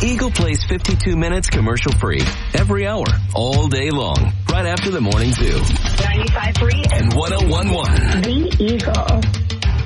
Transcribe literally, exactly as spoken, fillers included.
Eagle plays fifty-two minutes commercial free every hour, all day long, right after the morning zoo. ninety-five point three and